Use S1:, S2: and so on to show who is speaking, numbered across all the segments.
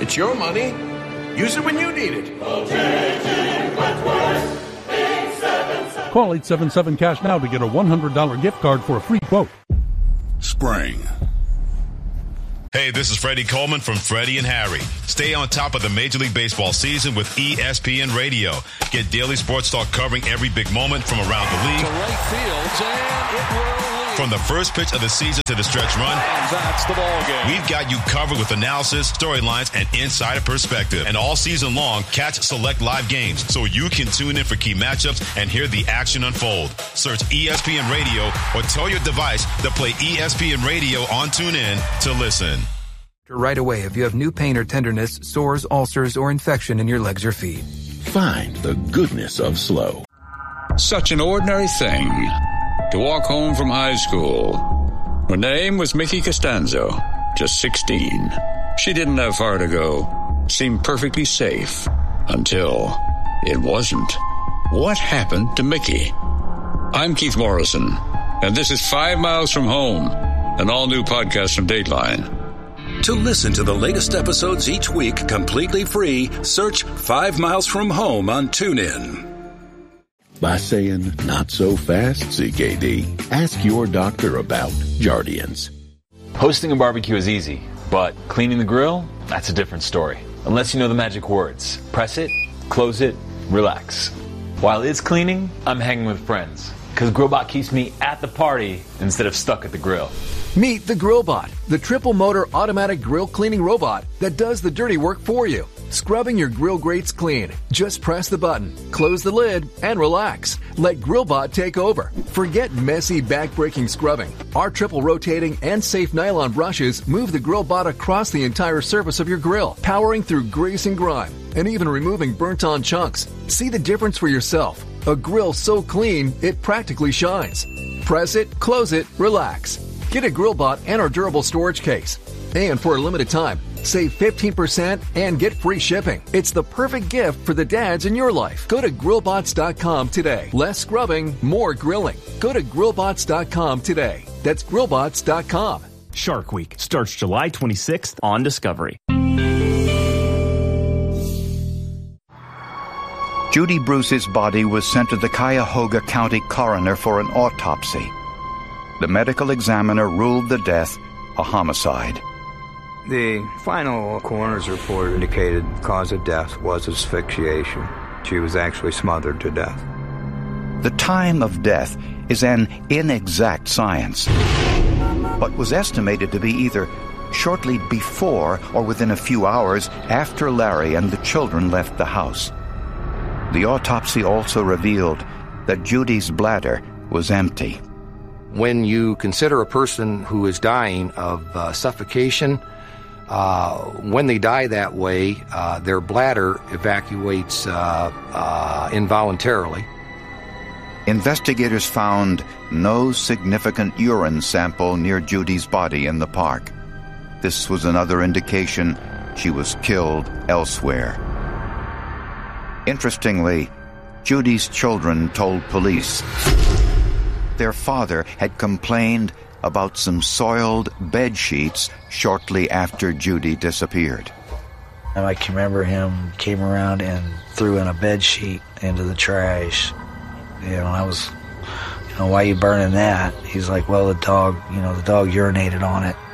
S1: It's your money. Use it when you need it.
S2: Call 877-CASH now to get a $100 gift card for a free quote.
S3: Spring.
S4: Hey, this is Freddie Coleman from Freddie and Harry. Stay on top of the Major League Baseball season with ESPN Radio. Get daily sports talk covering every big moment from around the league.
S5: To right field, and it will lead.
S4: From the first pitch of the season to the stretch run.
S5: And that's the ball game.
S4: We've got you covered with analysis, storylines, and insider perspective. And all season long, catch select live games so you can tune in for key matchups and hear the action unfold. Search ESPN Radio or tell your device to play ESPN Radio on TuneIn to listen.
S6: Right away if you have new pain or tenderness, sores, ulcers, or infection in your legs or feet.
S3: Find the goodness of slow.
S7: Such an ordinary thing to walk home from high school. Her name was Mickey Costanzo, just 16. She didn't have far to go. Seemed perfectly safe until it wasn't. What happened to Mickey? I'm Keith Morrison, and this is 5 Miles from Home, an all-new podcast from Dateline.
S3: To listen to the latest episodes each week completely free, search 5 Miles from Home on TuneIn. By saying not so fast, CKD, ask your doctor about Jardians.
S8: Hosting a barbecue is easy, but cleaning the grill, that's a different story. Unless you know the magic words. Press it, close it, relax. While it's cleaning, I'm hanging with friends, because GrillBot keeps me at the party instead of stuck at the grill.
S6: Meet the GrillBot, the triple motor automatic grill cleaning robot that does the dirty work for you. Scrubbing your grill grates clean. Just press the button, close the lid, and relax. Let GrillBot take over. Forget messy back-breaking scrubbing. Our triple rotating and safe nylon brushes move the GrillBot across the entire surface of your grill, powering through grease and grime, and even removing burnt-on chunks. See the difference for yourself. A grill so clean, it practically shines. Press it, close it, relax. Get a GrillBot and our durable storage case. And for a limited time, save 15% and get free shipping. It's the perfect gift for the dads in your life. Go to grillbots.com today. Less scrubbing, more grilling. Go to grillbots.com today. That's grillbots.com.
S9: Shark Week starts July 26th on Discovery.
S10: Judy Bruce's body was sent to the Cuyahoga County coroner for an autopsy. The medical examiner ruled the death a homicide.
S11: The final coroner's report indicated the cause of death was asphyxiation. She was actually smothered to death.
S10: The time of death is an inexact science, but was estimated to be either shortly before or within a few hours after Larry and the children left the house. The autopsy also revealed that Judy's bladder was empty.
S12: When you consider a person who is dying of suffocation, when they die that way, their bladder evacuates involuntarily.
S10: Investigators found no significant urine sample near Judy's body in the park. This was another indication she was killed elsewhere. Interestingly, Judy's children told police their father had complained about some soiled bed sheets shortly after Judy disappeared.
S13: I can remember him came around and threw in a bed sheet into the trash. And I was, why are you burning that? He's like, well, the dog urinated on it.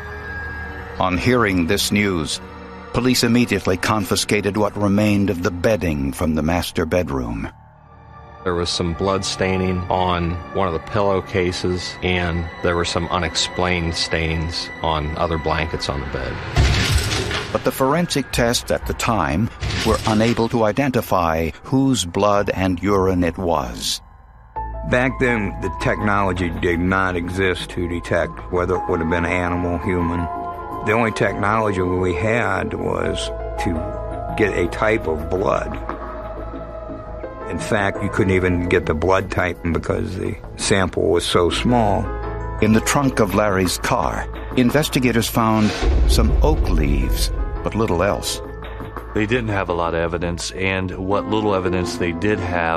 S10: On hearing this news, police immediately confiscated what remained of the bedding from the master bedroom.
S14: There was some blood staining on one of the pillowcases, and there were some unexplained stains on other blankets on the bed.
S10: But the forensic tests at the time were unable to identify whose blood and urine it was.
S11: Back then, the technology did not exist to detect whether it would have been animal, human. The only technology we had was to get a type of blood. In fact, you couldn't even get the blood type because the sample was so small.
S10: In the trunk of Larry's car, investigators found some oak leaves, but little else.
S15: They didn't have a lot of evidence, and what little evidence they did have,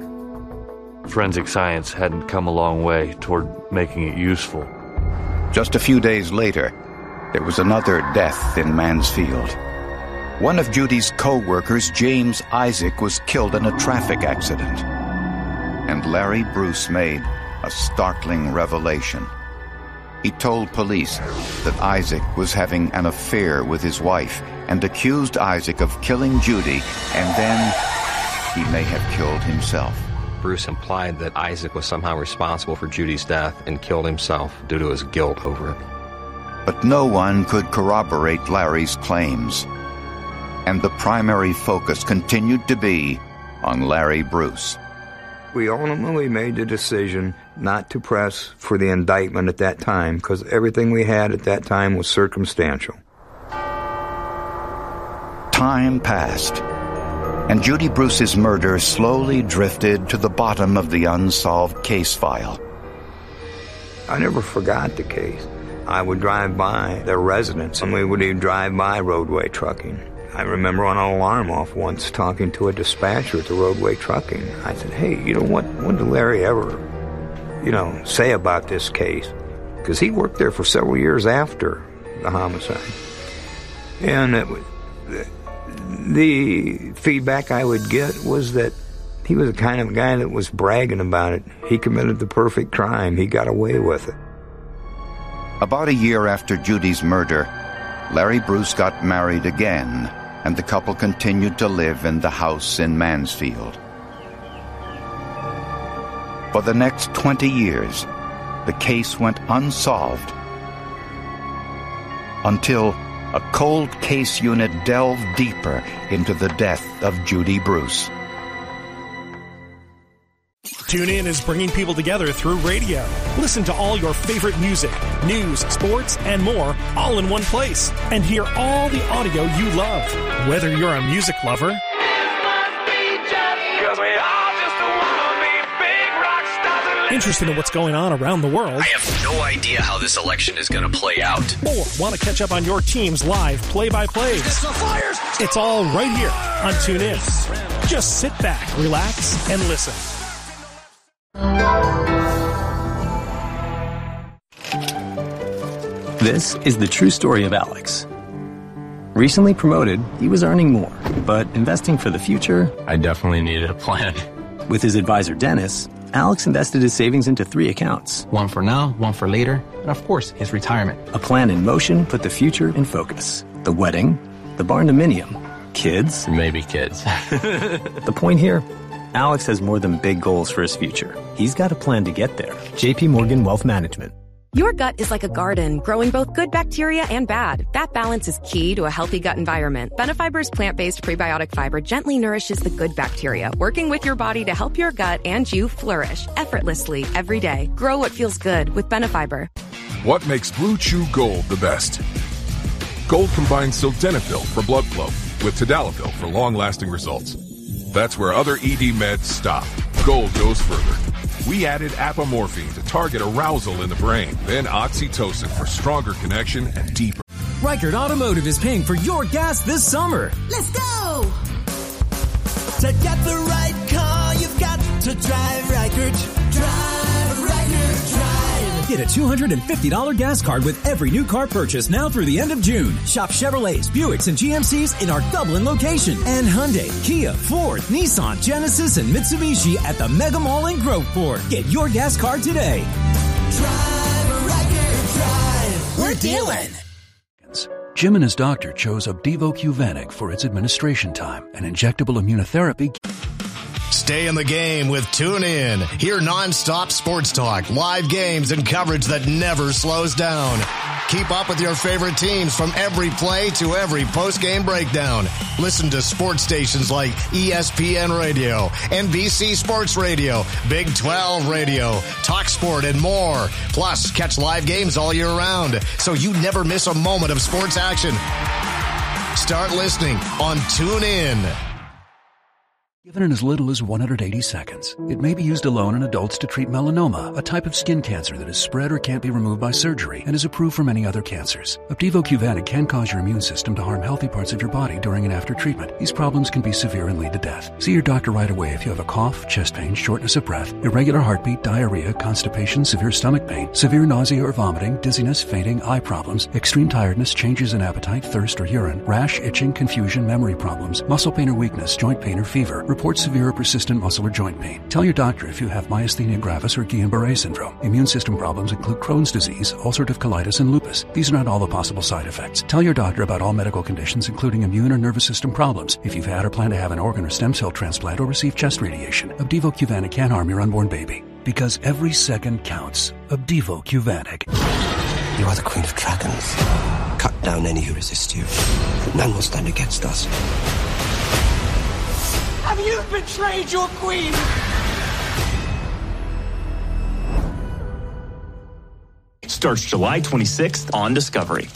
S15: forensic science hadn't come a long way toward making it useful.
S10: Just a few days later, there was another death in Mansfield. One of Judy's co-workers, James Isaac, was killed in a traffic accident. And Larry Bruce made a startling revelation. He told police that Isaac was having an affair with his wife and accused Isaac of killing Judy, and then he may have killed himself.
S14: Bruce implied that Isaac was somehow responsible for Judy's death and killed himself due to his guilt over it.
S10: But no one could corroborate Larry's claims, and the primary focus continued to be on Larry Bruce.
S11: We ultimately made the decision not to press for the indictment at that time because everything we had at that time was circumstantial.
S10: Time passed, and Judy Bruce's murder slowly drifted to the bottom of the unsolved case file.
S11: I never forgot the case. I would drive by their residence, and we would even drive by Roadway Trucking. I remember on an alarm off once talking to a dispatcher at the Roadway Trucking. I said, hey, what did Larry ever, say about this case? Because he worked there for several years after the homicide. And the feedback I would get was that he was the kind of guy that was bragging about it. He committed the perfect crime. He got away with it.
S10: About a year after Judy's murder, Larry Bruce got married again, and the couple continued to live in the house in Mansfield. For the next 20 years, the case went unsolved until a cold case unit delved deeper into the death of Judy Bruce.
S16: TuneIn is bringing people together through radio. Listen to all your favorite music, news, sports, and more all in one place. And hear all the audio you love. Whether you're a music lover interested in what's going on around the world,
S17: I have no idea how this election is going to play out,
S16: or want to catch up on your team's live play-by-plays, it's all right here on TuneIn. Just sit back, relax, and listen.
S18: This is the true story of Alex. Recently promoted, he was earning more, but investing for the future,
S19: I definitely needed a plan.
S18: With his advisor, Dennis, Alex invested his savings into 3 accounts.
S19: One for now, one for later, and of course, his retirement.
S18: A plan in motion put the future in focus. The wedding, the barndominium, kids.
S19: Maybe kids.
S18: The point here, Alex has more than big goals for his future. He's got a plan to get there. JP Morgan Wealth Management.
S20: Your gut is like a garden, growing both good bacteria and bad. That balance is key to a healthy gut environment. Benefiber's plant-based prebiotic fiber gently nourishes the good bacteria, working with your body to help your gut and you flourish effortlessly every day. Grow what feels good with Benefiber.
S21: What makes Blue Chew Gold the best? Gold combines sildenafil for blood flow with tadalafil for long-lasting results. That's where other ED meds stop. Gold goes further. We added apomorphine to target arousal in the brain, then oxytocin for stronger connection and deeper.
S22: Reichert Automotive is paying for your gas this summer.
S23: Let's go! To get the right car, you've got to drive Reichert. Drive Reichert, drive.
S22: Get a $250 gas card with every new car purchase now through the end of June. Shop Chevrolets, Buicks, and GMCs in our Dublin location. And Hyundai, Kia, Ford, Nissan, Genesis, and Mitsubishi at the Mega Mall in Groveport. Get your gas card today.
S23: Drive Reichert, drive. We're dealing.
S2: Jim and his doctor chose Opdivo Qvantig for its administration time and injectable immunotherapy.
S24: Stay in the game with TuneIn. Hear nonstop sports talk, live games, and coverage that never slows down. Keep up with your favorite teams from every play to every post-game breakdown. Listen to sports stations like ESPN Radio, NBC Sports Radio, Big 12 Radio, TalkSport, and more. Plus, catch live games all year round, so you never miss a moment of sports action. Start listening on TuneIn.
S2: Given in as little as 180 seconds, it may be used alone in adults to treat melanoma, a type of skin cancer that is spread or can't be removed by surgery and is approved for many other cancers. Opdivo Qvantig can cause your immune system to harm healthy parts of your body during and after treatment. These problems can be severe and lead to death. See your doctor right away if you have a cough, chest pain, shortness of breath, irregular heartbeat, diarrhea, constipation, severe stomach pain, severe nausea or vomiting, dizziness, fainting, eye problems, extreme tiredness, changes in appetite, thirst or urine, rash, itching, confusion, memory problems, muscle pain or weakness, joint pain or fever. Report severe or persistent muscle or joint pain. Tell your doctor if you have myasthenia gravis or Guillain-Barré syndrome. Immune system problems include Crohn's disease, ulcerative colitis, and lupus. These are not all the possible side effects. Tell your doctor about all medical conditions, including immune or nervous system problems. If you've had or plan to have an organ or stem cell transplant or receive chest radiation, Opdivo Qvantig can harm your unborn baby. Because every second counts. Opdivo Qvantig.
S1: You are the Queen of Dragons. Cut down any who resist you. None will stand against us.
S23: Have you betrayed your queen?
S9: Starts July 26th on Discovery.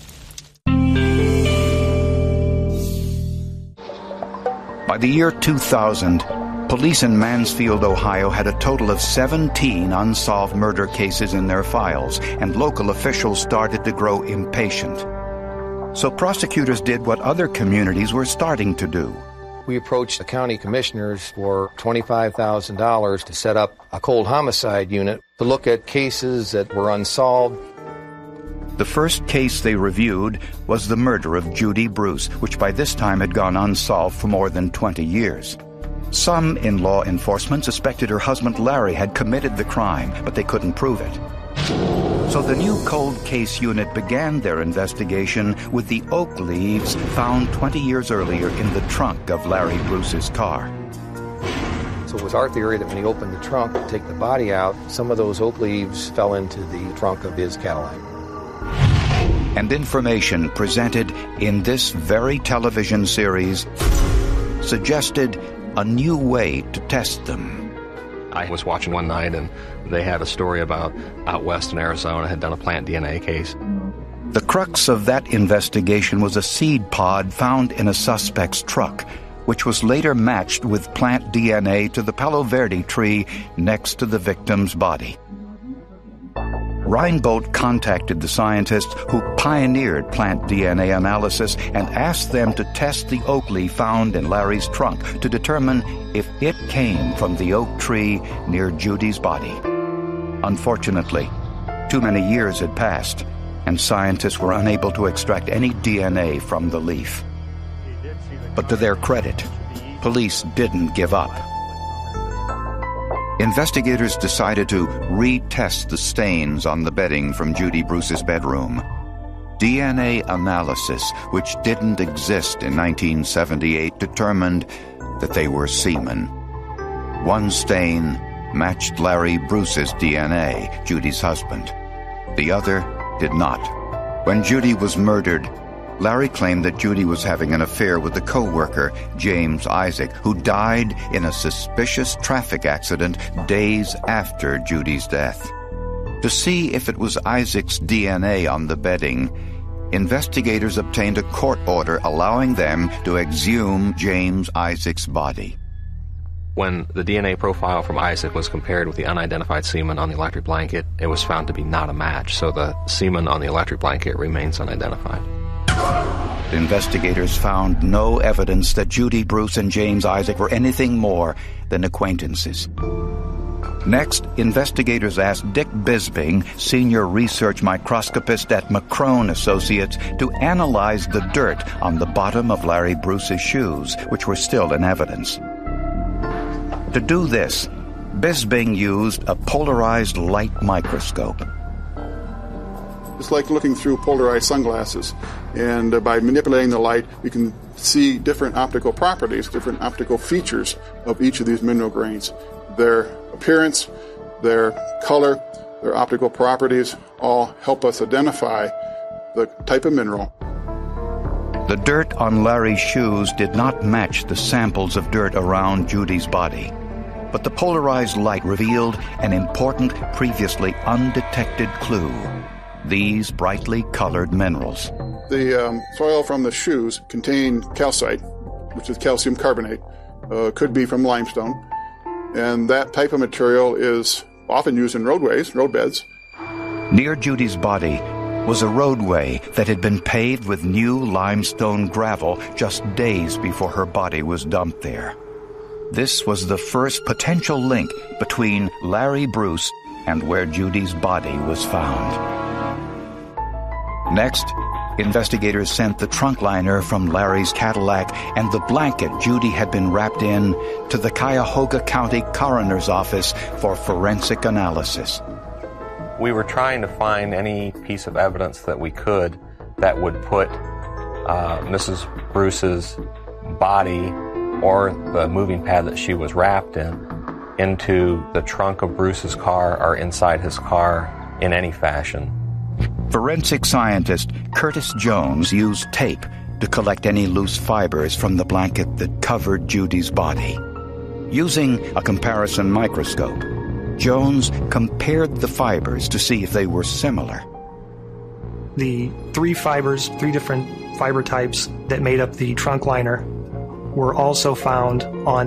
S10: By the year 2000, police in Mansfield, Ohio had a total of 17 unsolved murder cases in their files, and local officials started to grow impatient. So prosecutors did what other communities were starting to do.
S12: We approached the county commissioners for $25,000 to set up a cold homicide unit to look at cases that were unsolved.
S10: The first case they reviewed was the murder of Judy Bruce, which by this time had gone unsolved for more than 20 years. Some in law enforcement suspected her husband Larry had committed the crime, but they couldn't prove it. So the new cold case unit began their investigation with the oak leaves found 20 years earlier in the trunk of Larry Bruce's car.
S12: So it was our theory that when he opened the trunk to take the body out, some of those oak leaves fell into the trunk of his Cadillac.
S10: And information presented in this very television series suggested a new way to test them.
S14: I was watching one night and they had a story about out west in Arizona had done a plant DNA case.
S10: The crux of that investigation was a seed pod found in a suspect's truck, which was later matched with plant DNA to the Palo Verde tree next to the victim's body. Reinbold contacted the scientists who pioneered plant DNA analysis and asked them to test the oak leaf found in Larry's trunk to determine if it came from the oak tree near Judy's body. Unfortunately, too many years had passed, and scientists were unable to extract any DNA from the leaf. But to their credit, police didn't give up. Investigators decided to retest the stains on the bedding from Judy Bruce's bedroom. DNA analysis, which didn't exist in 1978, determined that they were semen. One stain matched Larry Bruce's DNA, Judy's husband. The other did not. When Judy was murdered, Larry claimed that Judy was having an affair with a co-worker, James Isaac, who died in a suspicious traffic accident days after Judy's death. To see if it was Isaac's DNA on the bedding, investigators obtained a court order allowing them to exhume James Isaac's body.
S14: When the DNA profile from Isaac was compared with the unidentified semen on the electric blanket, it was found to be not a match, so the semen on the electric blanket remains unidentified.
S10: Investigators found no evidence that Judy Bruce and James Isaac were anything more than acquaintances. Next, investigators asked Dick Bisbing, senior research microscopist at McCrone Associates, to analyze the dirt on the bottom of Larry Bruce's shoes, which were still in evidence. To do this, Bisbing used a polarized light microscope.
S4: It's like looking through polarized sunglasses, and by manipulating the light, we can see different optical properties, different optical features of each of these mineral grains. Their appearance, their color, their optical properties all help us identify the type of mineral.
S10: The dirt on Larry's shoes did not match the samples of dirt around Judy's body, but the polarized light revealed an important, previously undetected clue. These brightly colored minerals.
S4: The soil from the shoes contain calcite, which is calcium carbonate, could be from limestone. And that type of material is often used in roadways, roadbeds.
S10: Near Judy's body was a roadway that had been paved with new limestone gravel just days before her body was dumped there. This was the first potential link between Larry Bruce and where Judy's body was found. Next, investigators sent the trunk liner from Larry's Cadillac and the blanket Judy had been wrapped in to the Cuyahoga County Coroner's Office for forensic analysis.
S14: We were trying to find any piece of evidence that we could that would put Mrs. Bruce's body or the moving pad that she was wrapped in into the trunk of Bruce's car or inside his car in any fashion.
S10: Forensic scientist Curtis Jones used tape to collect any loose fibers from the blanket that covered Judy's body. Using a comparison microscope, Jones compared the fibers to see if they were similar.
S3: The three different fiber types that made up the trunk liner were also found on